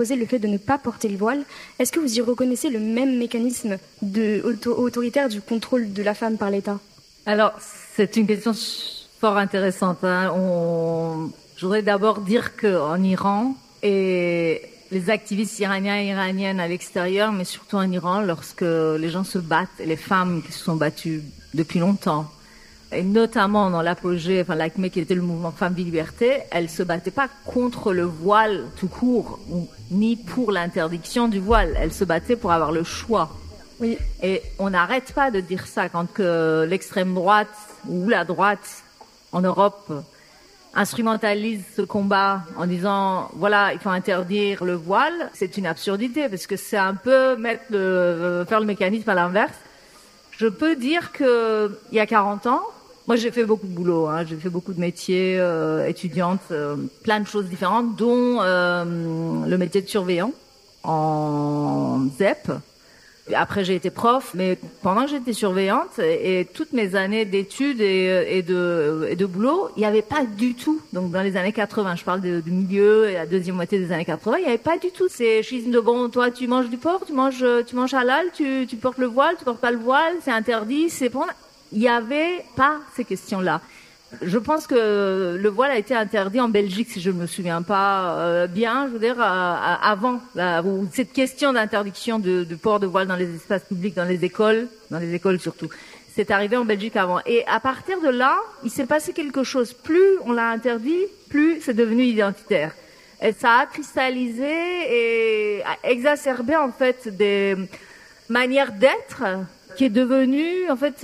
Oser le fait de ne pas porter le voile, est-ce que vous y reconnaissez le même mécanisme autoritaire du contrôle de la femme par l'État? Alors, c'est une question fort intéressante. Je voudrais d'abord dire qu'en Iran, et les activistes iraniens et iraniennes à l'extérieur, mais surtout en Iran, lorsque les gens se battent, et les femmes qui se sont battues depuis longtemps, et notamment dans l'apogée, l'ACME qui était le mouvement Femmes Vie Liberté, elles se battaient pas contre le voile tout court, ni pour l'interdiction du voile. Elles se battaient pour avoir le choix. Oui. Et on n'arrête pas de dire ça quand que l'extrême droite ou la droite en Europe instrumentalise ce combat en disant voilà, il faut interdire le voile. C'est une absurdité parce que c'est un peu faire le mécanisme à l'inverse. Je peux dire que il y a 40 ans, moi j'ai fait beaucoup de boulot, j'ai fait beaucoup de métiers, étudiante, plein de choses différentes, dont le métier de surveillant en ZEP. Après, j'ai été prof, mais pendant que j'étais surveillante et toutes mes années d'études et de boulot, il n'y avait pas du tout. Donc, dans les années 80, je parle du milieu et la deuxième moitié des années 80, il n'y avait pas du tout ces schismes de bon, toi, tu manges du porc, tu manges halal, tu portes le voile, tu portes pas le voile, c'est interdit, c'est bon. Il n'y avait pas ces questions-là. Je pense que le voile a été interdit en Belgique, si je ne me souviens pas bien, je veux dire, avant cette question d'interdiction du port de voile dans les espaces publics, dans les écoles surtout. C'est arrivé en Belgique avant. Et à partir de là, il s'est passé quelque chose. Plus on l'a interdit, plus c'est devenu identitaire. Et ça a cristallisé et a exacerbé en fait des manières d'être qui est devenue en fait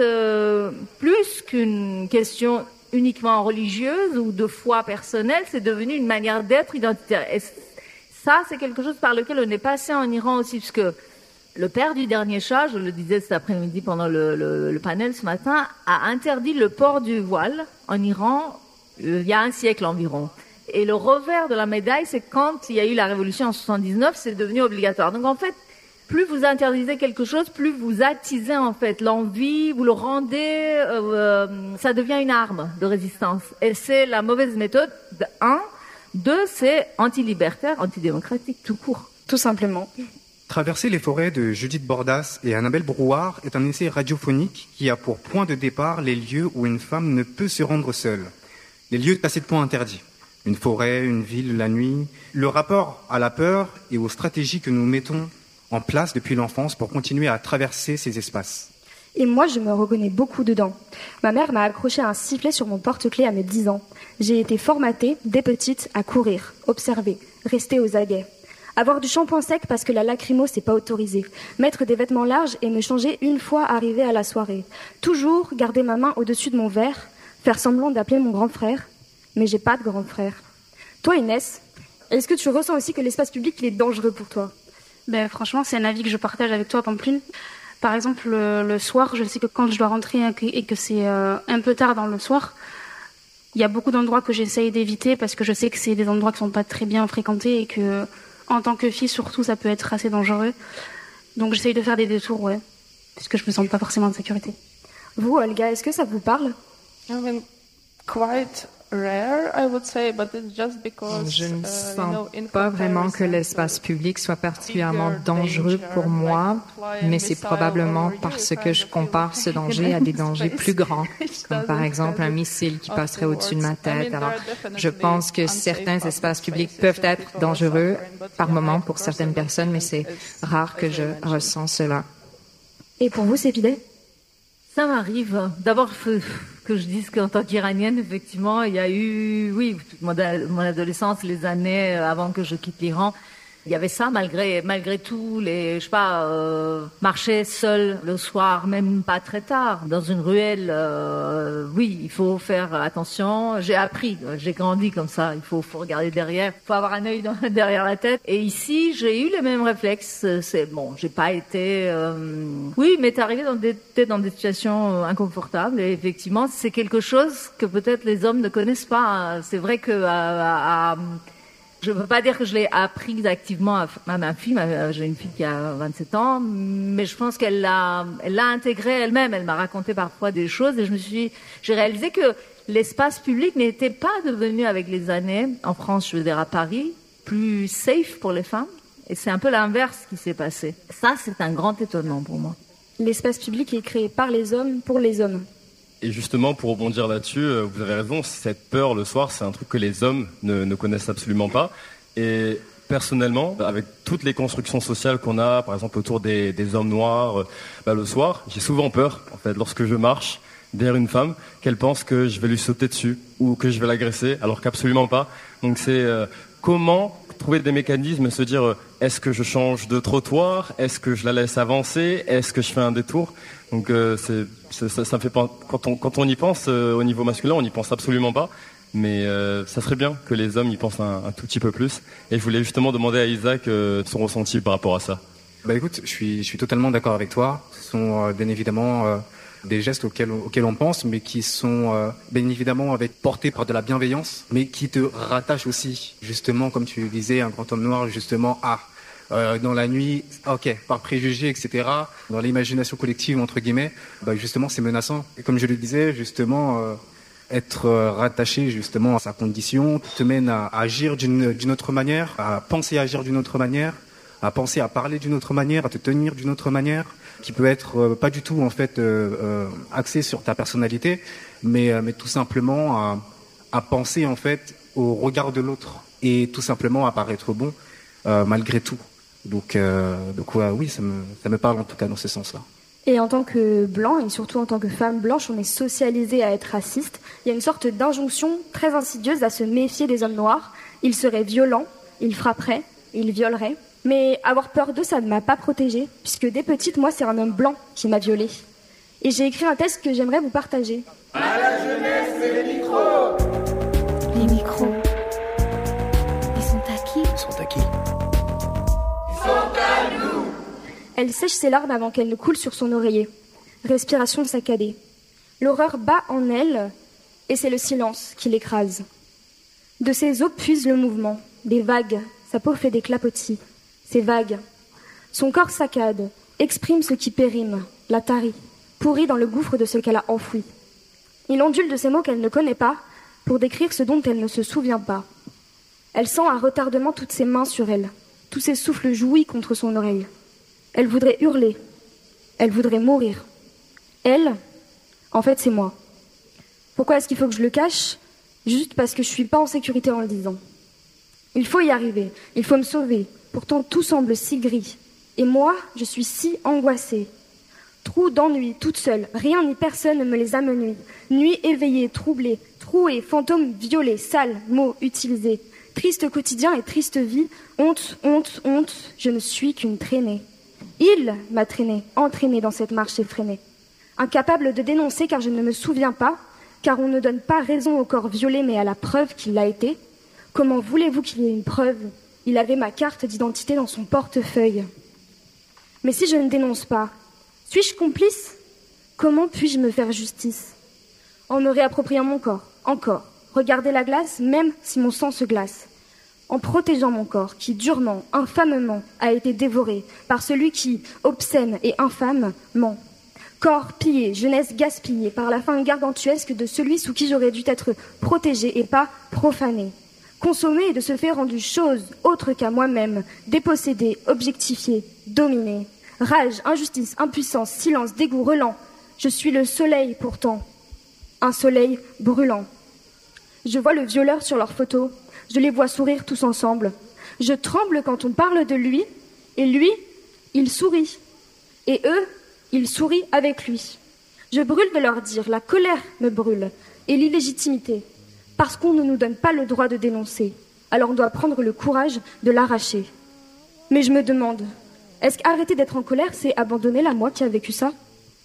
plus qu'une question uniquement religieuse ou de foi personnelle, c'est devenu une manière d'être identitaire. Et ça, c'est quelque chose par lequel on est passé en Iran aussi, puisque le père du dernier Shah, je le disais cet après-midi pendant le panel ce matin, a interdit le port du voile en Iran il y a un siècle environ. Et le revers de la médaille, c'est quand il y a eu la révolution en 79, c'est devenu obligatoire. Donc en fait, plus vous interdisez quelque chose, plus vous attisez en fait l'envie, vous le rendez, ça devient une arme de résistance. Et c'est la mauvaise méthode, un. Deux, c'est anti-libertaire, antidémocratique, tout court. Tout simplement. Traverser les forêts de Judith Bordas et Annabelle Brouard est un essai radiophonique qui a pour point de départ les lieux où une femme ne peut se rendre seule. Les lieux passés de points interdits. Une forêt, une ville, la nuit. Le rapport à la peur et aux stratégies que nous mettons en place depuis l'enfance pour continuer à traverser ces espaces. Et moi, je me reconnais beaucoup dedans. Ma mère m'a accroché un sifflet sur mon porte-clés à mes 10 ans. J'ai été formatée, dès petite, à courir, observer, rester aux aguets. Avoir du shampoing sec parce que la lacrymo, c'est pas autorisé. Mettre des vêtements larges et me changer une fois arrivée à la soirée. Toujours garder ma main au-dessus de mon verre, faire semblant d'appeler mon grand frère. Mais j'ai pas de grand frère. Toi, Inès, est-ce que tu ressens aussi que l'espace public, il est dangereux pour toi ? Franchement, c'est un avis que je partage avec toi, Pampline. Par exemple, le soir, je sais que quand je dois rentrer et que c'est un peu tard dans le soir, il y a beaucoup d'endroits que j'essaye d'éviter parce que je sais que c'est des endroits qui sont pas très bien fréquentés et que, en tant que fille, surtout, ça peut être assez dangereux. Donc, j'essaye de faire des détours, ouais, parce que je me sens pas forcément en sécurité. Vous, Olga, est-ce que ça vous parle ? Je ne sens pas vraiment que l'espace public soit particulièrement dangereux pour moi, mais c'est probablement parce que je compare ce danger à des dangers plus grands, comme par exemple un missile qui passerait au-dessus de ma tête. Alors, je pense que certains espaces publics peuvent être dangereux par moment pour certaines personnes, mais c'est rare que je ressens cela. Et pour vous, Sépideh ? Ça m'arrive. D'abord, que je dise qu'en tant qu'Iranienne, effectivement, il y a eu, toute mon adolescence, les années avant que je quitte l'Iran, il y avait ça malgré tout, marcher seule le soir, même pas très tard, dans une ruelle. Il faut faire attention. J'ai appris, j'ai grandi comme ça. Il faut regarder derrière, il faut avoir un œil derrière la tête. Et ici, j'ai eu les mêmes réflexes. J'ai pas été. M'est arrivé dans des situations inconfortables. Et effectivement, c'est quelque chose que peut-être les hommes ne connaissent pas. C'est vrai que je ne peux pas dire que je l'ai appris activement à ma fille. J'ai une fille qui a 27 ans, mais je pense qu'elle l'a intégré elle-même. Elle m'a raconté parfois des choses et j'ai réalisé que l'espace public n'était pas devenu avec les années, en France, je veux dire à Paris, plus safe pour les femmes. Et c'est un peu l'inverse qui s'est passé. Ça, c'est un grand étonnement pour moi. L'espace public est créé par les hommes pour les hommes. Et justement, pour rebondir là-dessus, vous avez raison, cette peur le soir, c'est un truc que les hommes ne connaissent absolument pas. Et personnellement, avec toutes les constructions sociales qu'on a, par exemple autour des hommes noirs, le soir, j'ai souvent peur, en fait, lorsque je marche derrière une femme, qu'elle pense que je vais lui sauter dessus ou que je vais l'agresser, alors qu'absolument pas. Donc c'est comment trouver des mécanismes et se dire est-ce que je change de trottoir, est-ce que je la laisse avancer, est-ce que je fais un détour. Donc ça me fait pas, quand on y pense au niveau masculin, on n'y pense absolument pas. Mais ça serait bien que les hommes y pensent un tout petit peu plus. Et je voulais justement demander à Isaac son ressenti par rapport à ça. Écoute, je suis totalement d'accord avec toi. Ce sont bien évidemment des gestes auxquels on pense, mais qui sont bien évidemment portés par de la bienveillance, mais qui te rattachent aussi, justement, comme tu disais, un grand homme noir, justement, dans la nuit, ok, par préjugés, etc., dans l'imagination collective, entre guillemets, justement, c'est menaçant. Et comme je le disais, justement, être rattaché, justement, à sa condition, te mène à agir d'une autre manière, à penser à agir d'une autre manière, à penser à parler d'une autre manière, à te tenir d'une autre manière, qui peut être pas du tout, en fait, axé sur ta personnalité, mais tout simplement à penser, en fait, au regard de l'autre, et tout simplement à paraître bon, malgré tout. Donc oui, ça me parle en tout cas dans ce sens-là. Et en tant que blanc, et surtout en tant que femme blanche, on est socialisé à être raciste. Il y a une sorte d'injonction très insidieuse à se méfier des hommes noirs. Ils seraient violents, ils frapperaient, ils violeraient. Mais avoir peur d'eux, ça ne m'a pas protégée, puisque dès petite, moi, c'est un homme blanc qui m'a violée. Et j'ai écrit un texte que j'aimerais vous partager. À la jeunesse, c'est les micros. Les micros. Ils sont à qui ? Ils sont à qui ? Ils sont à nous. Elle sèche ses larmes avant qu'elles ne coulent sur son oreiller. Respiration saccadée. L'horreur bat en elle, et c'est le silence qui l'écrase. De ses os puise le mouvement, des vagues, sa peau fait des clapotis. C'est vague. Son corps saccade, exprime ce qui périme, la tarit, pourrit dans le gouffre de ce qu'elle a enfoui. Il ondule de ces mots qu'elle ne connaît pas pour décrire ce dont elle ne se souvient pas. Elle sent à retardement toutes ses mains sur elle, tous ses souffles jouis contre son oreille. Elle voudrait hurler, elle voudrait mourir. Elle, en fait, c'est moi. Pourquoi est-ce qu'il faut que je le cache ? Juste parce que je suis pas en sécurité en le disant. Il faut y arriver, il faut me sauver. Pourtant, tout semble si gris. Et moi, je suis si angoissée. Trou d'ennui, toute seule, rien ni personne ne me les amenuit. Nuit éveillée, troublée, trouée, fantôme violé, sale, mots utilisés. Triste quotidien et triste vie, honte, honte, honte, je ne suis qu'une traînée. Il m'a traînée, entraînée dans cette marche effrénée. Incapable de dénoncer car je ne me souviens pas, car on ne donne pas raison au corps violé mais à la preuve qu'il l'a été. Comment voulez-vous qu'il y ait une preuve ? Il avait ma carte d'identité dans son portefeuille. Mais si je ne dénonce pas, suis-je complice ? Comment puis-je me faire justice ? En me réappropriant mon corps, encore, regarder la glace même si mon sang se glace. En protégeant mon corps qui durement, infamement, a été dévoré par celui qui, obscène et infâme, ment. Corps pillé, jeunesse gaspillée par la faim gargantuesque de celui sous qui j'aurais dû être protégé et pas profané. Consommé et de ce fait rendu chose autre qu'à moi-même, dépossédé, objectifié, dominé. Rage, injustice, impuissance, silence, dégoût, relent. Je suis le soleil pourtant, un soleil brûlant. Je vois le violeur sur leurs photos, je les vois sourire tous ensemble. Je tremble quand on parle de lui, et lui, il sourit. Et eux, ils sourient avec lui. Je brûle de leur dire, la colère me brûle, et l'illégitimité. Parce qu'on ne nous donne pas le droit de dénoncer, alors on doit prendre le courage de l'arracher. Mais je me demande, est-ce qu'arrêter d'être en colère, c'est abandonner la moi qui a vécu ça ?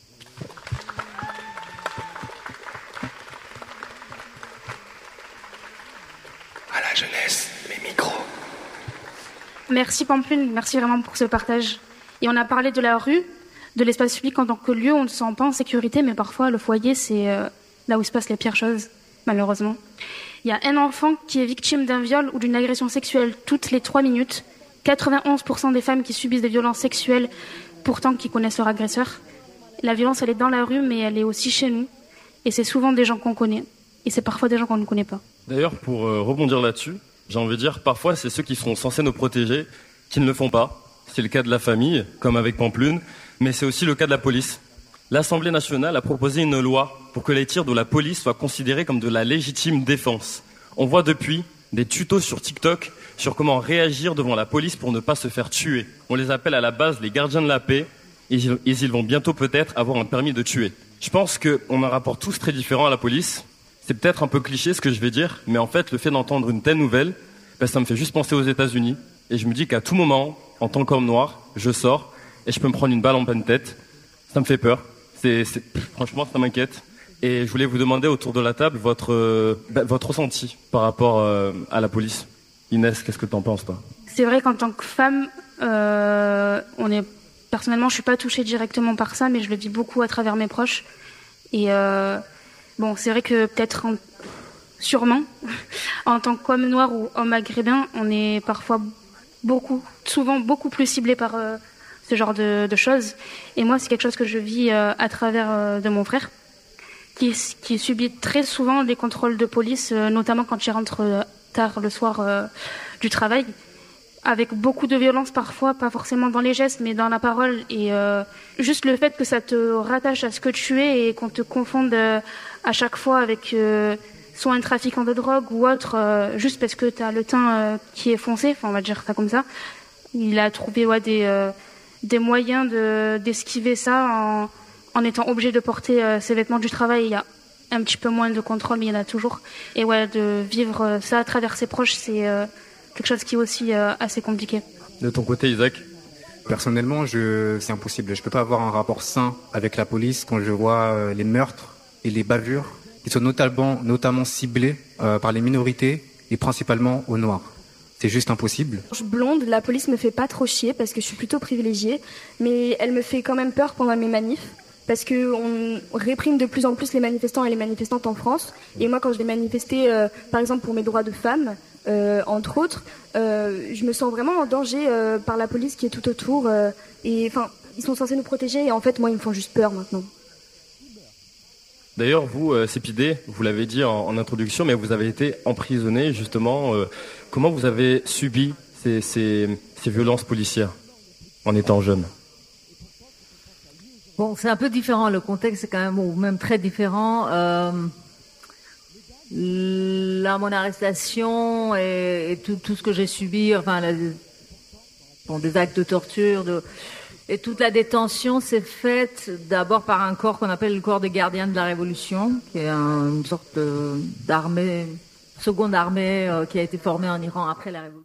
À la jeunesse, les micros. Merci Pampelune, merci vraiment pour ce partage. Et on a parlé de la rue, de l'espace public en tant que lieu où on ne se sent pas en sécurité, mais parfois le foyer, c'est là où se passent les pires choses, malheureusement. Il y a un enfant qui est victime d'un viol ou d'une agression sexuelle toutes les 3 minutes. 91% des femmes qui subissent des violences sexuelles, pourtant qui connaissent leur agresseur. La violence, elle est dans la rue, mais elle est aussi chez nous. Et c'est souvent des gens qu'on connaît. Et c'est parfois des gens qu'on ne connaît pas. D'ailleurs, pour rebondir là-dessus, j'ai envie de dire, parfois, c'est ceux qui sont censés nous protéger qui ne le font pas. C'est le cas de la famille, comme avec Pampelune, mais c'est aussi le cas de la police. L'Assemblée nationale a proposé une loi pour que les tirs de la police soient considérés comme de la légitime défense. On voit depuis des tutos sur TikTok sur comment réagir devant la police pour ne pas se faire tuer. On les appelle à la base les gardiens de la paix et ils vont bientôt peut-être avoir un permis de tuer. Je pense qu'on a un rapport tous très différent à la police. C'est peut-être un peu cliché ce que je vais dire, mais en fait le fait d'entendre une telle nouvelle, ça me fait juste penser aux États-Unis. Et je me dis qu'à tout moment, en tant qu'homme noir, je sors et je peux me prendre une balle en pleine tête. Ça me fait peur. Franchement, ça m'inquiète. Et je voulais vous demander autour de la table votre ressenti par rapport à la police. Inès, qu'est-ce que tu en penses, toi ? C'est vrai qu'en tant que femme, personnellement, je suis pas touchée directement par ça, mais je le vis beaucoup à travers mes proches. Et c'est vrai que peut-être, sûrement, en tant qu'homme noir ou homme maghrébin, on est parfois souvent beaucoup plus ciblé par ce genre de choses. Et moi, c'est quelque chose que je vis à travers de mon frère, qui subit très souvent des contrôles de police, notamment quand il rentre tard le soir du travail, avec beaucoup de violence parfois, pas forcément dans les gestes, mais dans la parole. Et juste le fait que ça te rattache à ce que tu es et qu'on te confonde à chaque fois avec soit un trafiquant de drogue ou autre, juste parce que tu as le teint qui est foncé, enfin on va dire ça comme ça. Il a trouvé des moyens d'esquiver ça en étant obligé de porter ses vêtements du travail. Il y a un petit peu moins de contrôle, mais il y en a toujours. Et de vivre ça à travers ses proches, c'est quelque chose qui est aussi assez compliqué. De ton côté, Isaac ? Personnellement, c'est impossible. Je peux pas avoir un rapport sain avec la police quand je vois les meurtres et les bavures qui sont notamment ciblés par les minorités et principalement aux Noirs. C'est juste impossible. Je suis blonde, la police me fait pas trop chier parce que je suis plutôt privilégiée, mais elle me fait quand même peur pendant mes manifs parce qu'on réprime de plus en plus les manifestants et les manifestantes en France. Et moi, quand je vais manifester, par exemple pour mes droits de femme, entre autres, je me sens vraiment en danger par la police qui est tout autour. Ils sont censés nous protéger et en fait, moi, ils me font juste peur maintenant. D'ailleurs, vous, Sépidé, vous l'avez dit en introduction, mais vous avez été emprisonné justement. Comment vous avez subi ces violences policières en étant jeune ? Bon, c'est un peu différent. Le contexte est quand même, ou même très différent. Là, mon arrestation et tout ce que j'ai subi, des actes de torture, et toute la détention s'est faite d'abord par un corps qu'on appelle le corps des gardiens de la Révolution, qui est une sorte d'armée, seconde armée qui a été formée en Iran après la Révolution.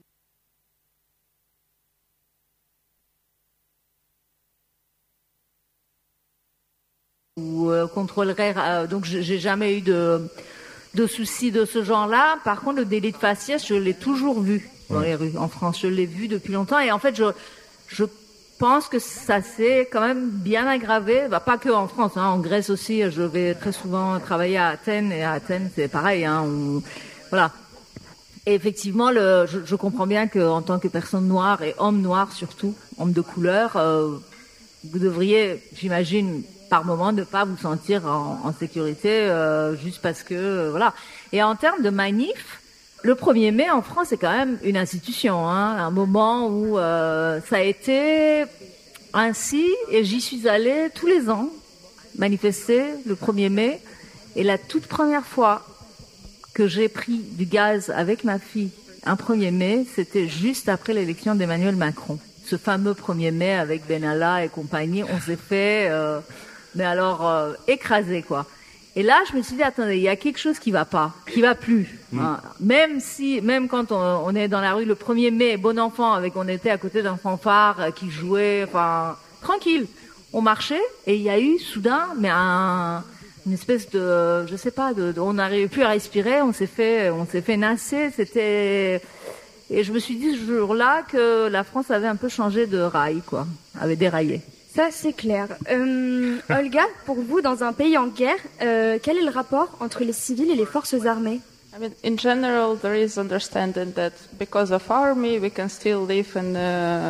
Ou contrôlerait, donc j'ai jamais eu de soucis de ce genre-là. Par contre, le délit de faciès, je l'ai toujours vu dans les rues en France. Je l'ai vu depuis longtemps et en fait, je pense que ça s'est quand même bien aggravé. Pas que en France, en Grèce aussi. Je vais très souvent travailler à Athènes et à Athènes, c'est pareil. Voilà. Et effectivement, je comprends bien qu'en tant que personne noire et homme noir surtout, homme de couleur, vous devriez, j'imagine, par moment, ne pas vous sentir en sécurité juste parce que voilà. Et en termes de manif, le 1er mai en France c'est quand même une institution, un moment où ça a été ainsi et j'y suis allée tous les ans manifester le 1er mai et la toute première fois que j'ai pris du gaz avec ma fille un 1er mai, c'était juste après l'élection d'Emmanuel Macron. Ce fameux 1er mai avec Benalla et compagnie, on s'est fait mais alors écrasé quoi. Et là, je me suis dit attendez, il y a quelque chose qui va pas, qui va plus. Même quand on est dans la rue le 1er mai, bon enfant, on était à côté d'un fanfare qui jouait, tranquille. On marchait et il y a eu soudain, mais une espèce de, je sais pas, on n'arrivait plus à respirer, on s'est fait nasser. Et je me suis dit ce jour-là que la France avait un peu changé de rail, quoi, avait déraillé. Ça, c'est clair. Olga, pour vous, dans un pays en guerre, quel est le rapport entre les civils et les forces armées? In general, there is understanding that because of army, we can still live in a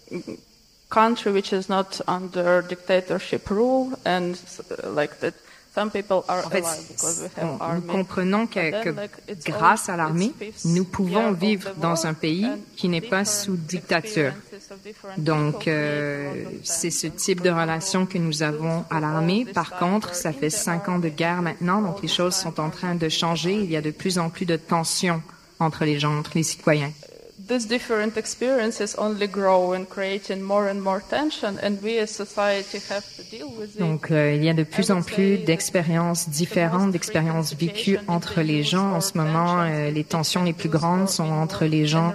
country which is not under dictatorship rule, and like that, En fait, nous comprenons que grâce à l'armée, nous pouvons vivre dans un pays qui n'est pas sous dictature. Donc, c'est ce type de relation que nous avons à l'armée. Par contre, ça fait 5 ans de guerre maintenant, donc les choses sont en train de changer. Il y a de plus en plus de tensions entre les gens, entre les citoyens. These different experiences only grow and creating more and more tension, and we as society have to deal with it. Donc, il y a de plus en plus d'expériences différentes, d'expériences vécues entre les gens. En ce moment, les tensions les plus grandes sont entre les gens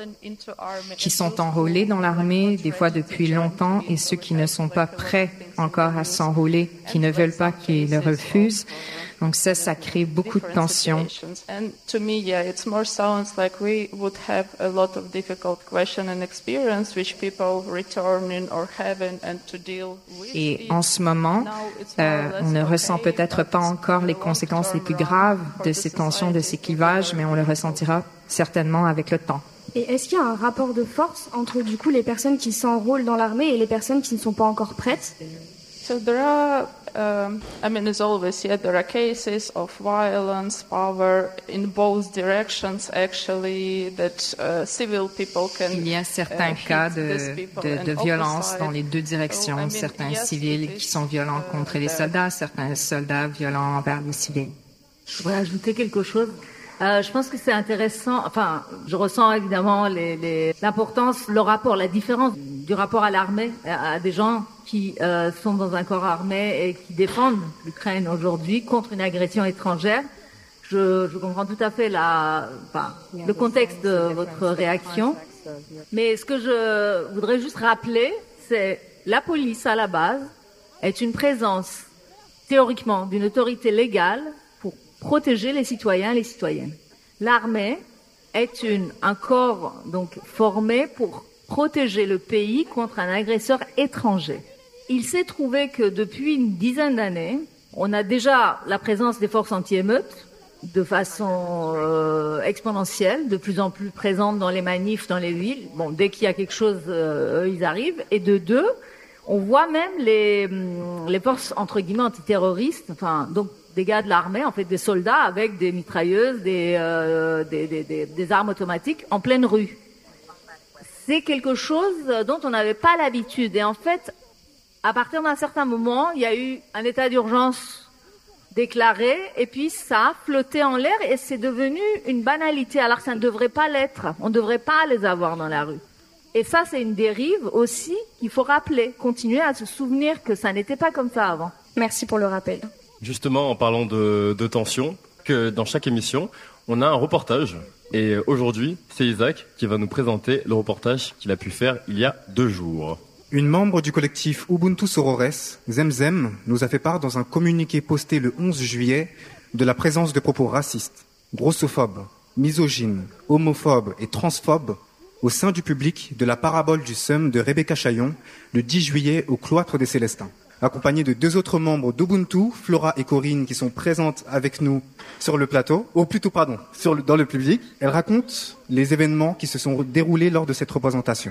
qui sont enrôlés dans l'armée, des fois depuis longtemps, et ceux qui ne sont pas prêts encore à s'enrôler, qui ne veulent pas, qui le refusent. Donc ça crée beaucoup de tensions. And to me, it more sounds like we would have a lot of difficult question and experience which people returning or having and to deal with. Et en ce moment, on ne ressent peut-être pas encore les conséquences les plus graves de ces tensions, de ces clivages, mais on le ressentira certainement avec le temps. Et est-ce qu'il y a un rapport de force entre du coup les personnes qui s'enrôlent dans l'armée et les personnes qui ne sont pas encore prêtes? So there are, as always, there are cases of violence, power in both directions. Actually, that civil people can. Il y a certains cas de violence dans les deux directions. Certains civils qui sont violents contre les soldats, certains soldats violents envers les civils. Je voudrais ajouter quelque chose. Je pense que c'est intéressant. Enfin, je ressens évidemment l'importance, le rapport, la différence du rapport à l'armée, à des gens qui sont dans un corps armé et qui défendent l'Ukraine aujourd'hui contre une agression étrangère. Je comprends tout à fait le contexte de votre réaction. Mais ce que je voudrais juste rappeler, c'est la police à la base est une présence théoriquement d'une autorité légale pour protéger les citoyens et les citoyennes. L'armée est un corps donc formé pour protéger le pays contre un agresseur étranger. Il s'est trouvé que depuis une dizaine d'années, on a déjà la présence des forces anti-émeutes de façon exponentielle, de plus en plus présente dans les manifs, dans les villes. Bon, dès qu'il y a quelque chose, eux, ils arrivent. Et de deux, on voit même les forces entre guillemets antiterroristes, enfin donc des gars de l'armée, en fait des soldats avec des mitrailleuses, des armes automatiques en pleine rue. C'est quelque chose dont on n'avait pas l'habitude. Et en fait, à partir d'un certain moment, il y a eu un état d'urgence déclaré, et puis ça a flotté en l'air, et c'est devenu une banalité, alors que ça ne devrait pas l'être. On ne devrait pas les avoir dans la rue. Et ça, c'est une dérive aussi qu'il faut rappeler, continuer à se souvenir que ça n'était pas comme ça avant. Merci pour le rappel. Justement, en parlant de tension, que dans chaque émission, on a un reportage. Et aujourd'hui, c'est Isaac qui va nous présenter le reportage qu'il a pu faire il y a 2 jours. Une membre du collectif Ubuntu Sorores, Zemzem, nous a fait part dans un communiqué posté le 11 juillet de la présence de propos racistes, grossophobes, misogynes, homophobes et transphobes au sein du public de la parabole du Somme de Rebecca Chaillon le 10 juillet au cloître des Célestins. Accompagnée de 2 autres membres d'Ubuntu, Flora et Corinne, qui sont présentes avec nous sur le plateau, dans le public. Elles racontent les événements qui se sont déroulés lors de cette représentation.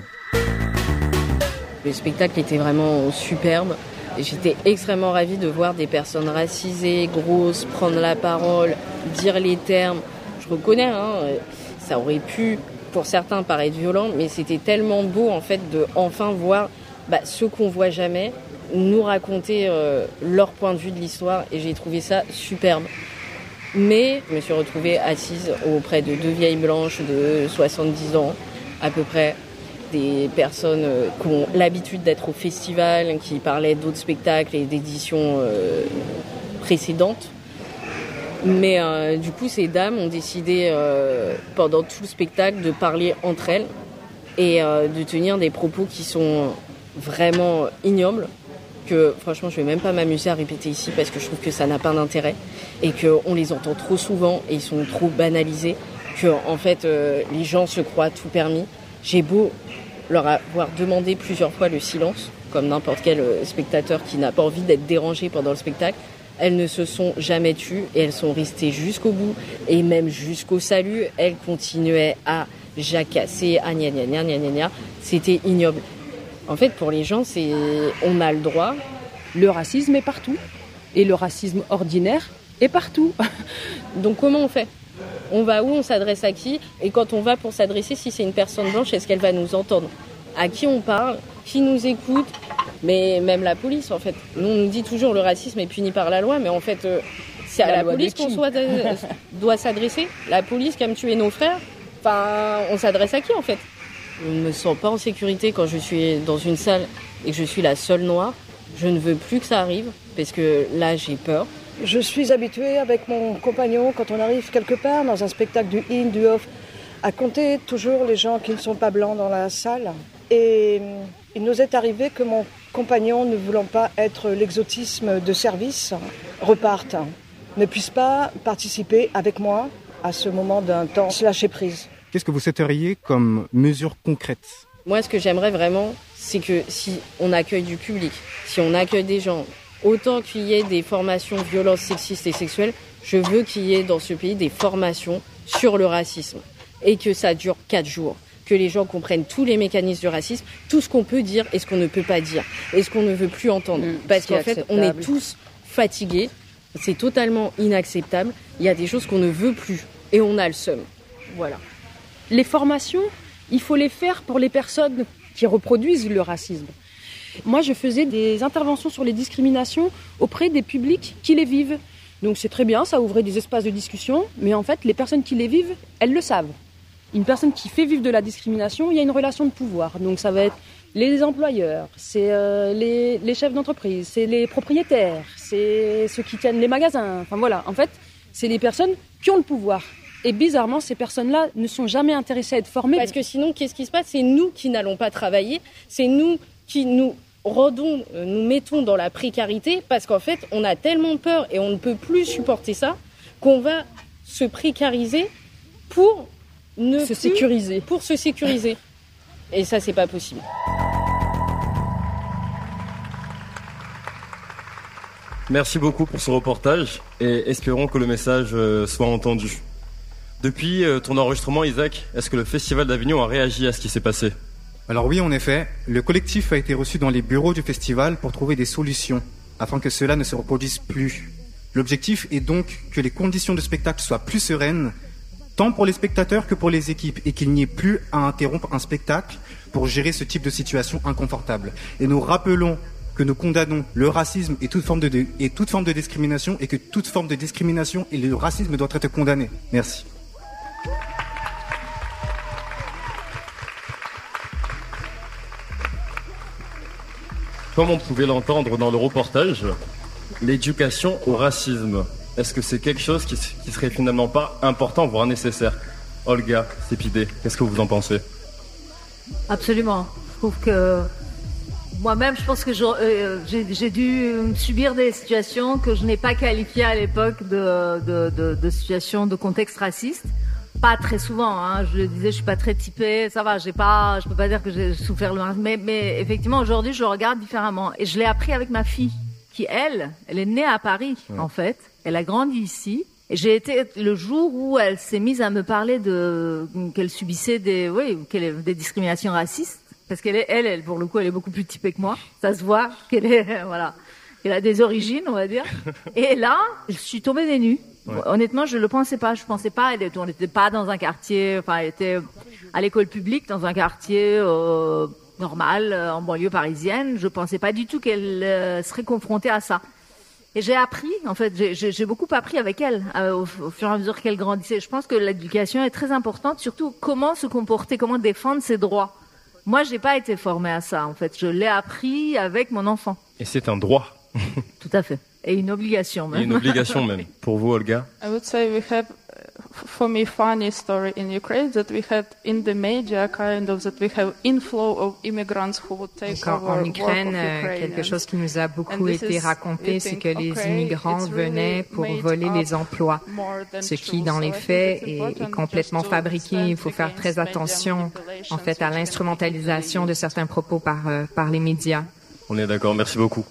Le spectacle était vraiment superbe. J'étais extrêmement ravie de voir des personnes racisées, grosses, prendre la parole, dire les termes. Je reconnais, ça aurait pu, pour certains, paraître violent, mais c'était tellement beau, en fait, de enfin voir ceux qu'on voit jamais nous raconter leur point de vue de l'histoire, et j'ai trouvé ça superbe. Mais je me suis retrouvée assise auprès de 2 vieilles blanches de 70 ans, à peu près, des personnes qui ont l'habitude d'être au festival, qui parlaient d'autres spectacles et d'éditions précédentes. Mais du coup, ces dames ont décidé, pendant tout le spectacle, de parler entre elles et de tenir des propos qui sont vraiment ignobles, que franchement je vais même pas m'amuser à répéter ici parce que je trouve que ça n'a pas d'intérêt et qu'on les entend trop souvent et ils sont trop banalisés, que en fait les gens se croient tout permis. J'ai beau leur avoir demandé plusieurs fois le silence, comme n'importe quel spectateur qui n'a pas envie d'être dérangé pendant le spectacle, elles ne se sont jamais tues et elles sont restées jusqu'au bout, et même jusqu'au salut, elles continuaient à jacasser, à gna gna gna gna gna gna. C'était ignoble. En fait, pour les gens, on a le droit. Le racisme est partout. Et le racisme ordinaire est partout. Donc comment on fait ? On va où ? On s'adresse à qui ? Et quand on va pour s'adresser, si c'est une personne blanche, est-ce qu'elle va nous entendre ? À qui on parle ? Qui nous écoute ? Mais même la police, en fait. Nous, on nous dit toujours le racisme est puni par la loi, mais en fait, c'est à la police qu'on doit s'adresser. La police qui a tué nos frères, enfin, on s'adresse à qui, en fait ? Je ne me sens pas en sécurité quand je suis dans une salle et que je suis la seule noire. Je ne veux plus que ça arrive, parce que là, j'ai peur. Je suis habituée avec mon compagnon, quand on arrive quelque part, dans un spectacle du in, du off, à compter toujours les gens qui ne sont pas blancs dans la salle. Et il nous est arrivé que mon compagnon, ne voulant pas être l'exotisme de service, reparte, ne puisse pas participer avec moi à ce moment d'un temps lâcher prise. Qu'est-ce que vous souhaiteriez comme mesure concrète ? Moi, ce que j'aimerais vraiment, c'est que si on accueille du public, si on accueille des gens, autant qu'il y ait des formations violences sexistes et sexuelles, je veux qu'il y ait dans ce pays des formations sur le racisme et que ça dure 4 jours. Que les gens comprennent tous les mécanismes du racisme, tout ce qu'on peut dire et ce qu'on ne peut pas dire, et ce qu'on ne veut plus entendre. Parce qu'en fait, on est tous fatigués, c'est totalement inacceptable, il y a des choses qu'on ne veut plus, et on a le seum. Voilà. Les formations, il faut les faire pour les personnes qui reproduisent le racisme. Moi, je faisais des interventions sur les discriminations auprès des publics qui les vivent. Donc c'est très bien, ça ouvrait des espaces de discussion, mais en fait, les personnes qui les vivent, elles le savent. Une personne qui fait vivre de la discrimination, il y a une relation de pouvoir. Donc ça va être les employeurs, c'est les chefs d'entreprise, c'est les propriétaires, c'est ceux qui tiennent les magasins. Enfin voilà, en fait, c'est les personnes qui ont le pouvoir. Et bizarrement, ces personnes-là ne sont jamais intéressées à être formées. Parce que sinon, qu'est-ce qui se passe ? C'est nous qui n'allons pas travailler, c'est nous qui nous mettons dans la précarité, parce qu'en fait, on a tellement peur et on ne peut plus supporter ça, qu'on va se précariser pour se sécuriser. Et ça, c'est pas possible. Merci beaucoup pour ce reportage et espérons que le message soit entendu. Depuis ton enregistrement, Isaac, est-ce que le Festival d'Avignon a réagi à ce qui s'est passé ? Alors oui, en effet, le collectif a été reçu dans les bureaux du festival pour trouver des solutions, afin que cela ne se reproduise plus. L'objectif est donc que les conditions de spectacle soient plus sereines, tant pour les spectateurs que pour les équipes, et qu'il n'y ait plus à interrompre un spectacle pour gérer ce type de situation inconfortable. Et nous rappelons que nous condamnons le racisme et toute forme de discrimination, et que toute forme de discrimination et le racisme doivent être condamnés. Merci. Comme on pouvait l'entendre dans le reportage, l'éducation au racisme, est-ce que c'est quelque chose qui serait finalement pas important, voire nécessaire ? Olga Cepide, qu'est-ce que vous en pensez ? Absolument. Je trouve que moi-même, je pense que j'ai dû subir des situations que je n'ai pas qualifiées à l'époque de situations de contexte raciste. Pas très souvent, hein. Je le disais, je suis pas très typée, ça va, je peux pas dire que j'ai souffert le racisme, mais effectivement, aujourd'hui, je le regarde différemment. Et je l'ai appris avec ma fille, qui, elle est née à Paris, en fait. Elle a grandi ici. Et j'ai été, le jour où elle s'est mise à me parler qu'elle subissait des discriminations racistes, parce qu'elle, pour le coup, elle est beaucoup plus typée que moi. Ça se voit qu'elle est, voilà. Elle a des origines, on va dire. Et là, je suis tombée des nues. Ouais. Honnêtement, je le pensais pas. On n'était pas dans un quartier, enfin, elle était à l'école publique, dans un quartier, normal, en banlieue parisienne. Je pensais pas du tout qu'elle serait confrontée à ça. Et j'ai appris, en fait, j'ai beaucoup appris avec elle, au fur et à mesure qu'elle grandissait. Je pense que l'éducation est très importante, surtout comment se comporter, comment défendre ses droits. Moi, j'ai pas été formée à ça, en fait. Je l'ai appris avec mon enfant. Et c'est un droit. Tout à fait. Et une obligation même. Et une obligation même. Pour vous, Olga? I would say we have, for me, funny story in Ukraine that we had in the media kind of that we have inflow of immigrants who would take over en Ukraine, quelque chose qui nous a beaucoup été raconté, c'est que les immigrants venaient pour voler les emplois, ce qui, dans les faits, est complètement fabriqué. Il faut faire très attention, en fait, à l'instrumentalisation de certains propos par les médias. On est d'accord. Merci beaucoup.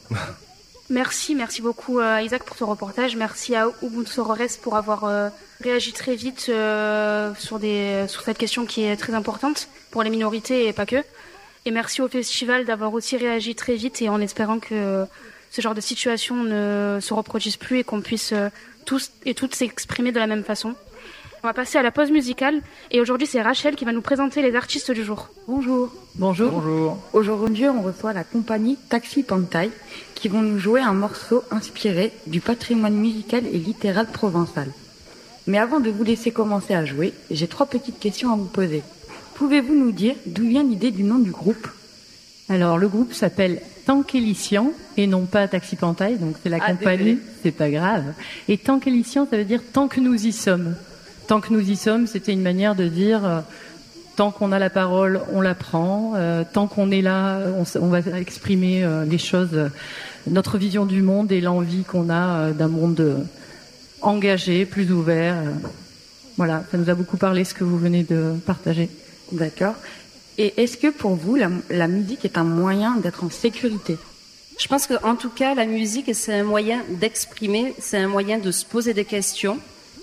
Merci beaucoup Isaac pour ce reportage. Merci à Ubuntu Sorores pour avoir réagi très vite sur cette question qui est très importante pour les minorités et pas que. Et merci au festival d'avoir aussi réagi très vite et en espérant que ce genre de situation ne se reproduise plus et qu'on puisse tous et toutes s'exprimer de la même façon. On va passer à la pause musicale et aujourd'hui c'est Rachel qui va nous présenter les artistes du jour. Bonjour. Bonjour. Bonjour. Aujourd'hui on reçoit la compagnie Taxi Pantai qui vont nous jouer un morceau inspiré du patrimoine musical et littéral provençal. Mais avant de vous laisser commencer à jouer, j'ai 3 petites questions à vous poser. Pouvez-vous nous dire d'où vient l'idée du nom du groupe ? Alors le groupe s'appelle Tankelician et non pas Taxi Pantai, donc c'est la compagnie, désolé. C'est pas grave. Et Tankelician, ça veut dire tant que nous y sommes. Tant que nous y sommes, c'était une manière de dire tant qu'on a la parole, on la prend. Tant qu'on est là, on va exprimer les choses, notre vision du monde et l'envie qu'on a d'un monde engagé, plus ouvert. Voilà, ça nous a beaucoup parlé ce que vous venez de partager. D'accord. Et est-ce que pour vous, la musique est un moyen d'être en sécurité ? Je pense qu'en tout cas, la musique, c'est un moyen d'exprimer, c'est un moyen de se poser des questions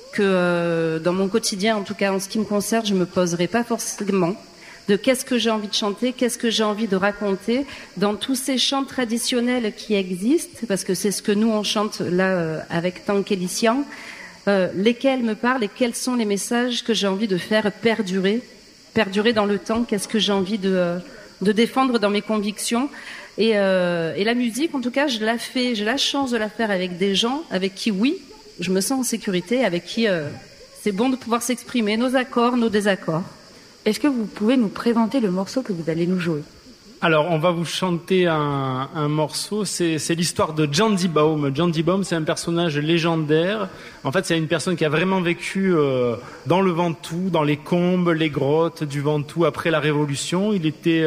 que dans mon quotidien, en tout cas en ce qui me concerne, je me poserai pas forcément. De qu'est-ce que j'ai envie de chanter, qu'est-ce que j'ai envie de raconter dans tous ces chants traditionnels qui existent, parce que c'est ce que nous on chante là avec Tankelician, lesquels me parlent et quels sont les messages que j'ai envie de faire perdurer dans le temps, qu'est-ce que j'ai envie de défendre dans mes convictions. Et la musique, en tout cas, j'ai la chance de la faire avec des gens avec qui, oui, je me sens en sécurité, avec qui c'est bon de pouvoir s'exprimer, nos accords, nos désaccords. Est-ce que vous pouvez nous présenter le morceau que vous allez nous jouer ? Alors, on va vous chanter un morceau, c'est l'histoire de Jandy Baum. Jandy Baum, c'est un personnage légendaire. En fait, c'est une personne qui a vraiment vécu dans le Ventoux, dans les combes, les grottes du Ventoux après la Révolution. Il était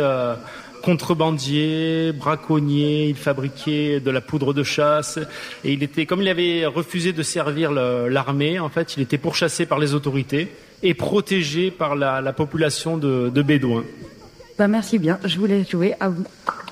contrebandier, braconnier, il fabriquait de la poudre de chasse. Et comme il avait refusé de servir l'armée, en fait, il était pourchassé par les autorités et protégé par la population de Bédouins. Merci bien, je vous laisse jouer, à vous.